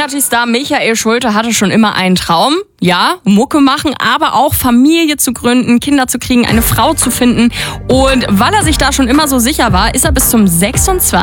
Energy-Star Michael Schulte hatte schon immer einen Traum. Ja, Mucke machen, aber auch Familie zu gründen, Kinder zu kriegen, eine Frau zu finden. Und weil er sich da schon immer so sicher war, ist er bis zum 26.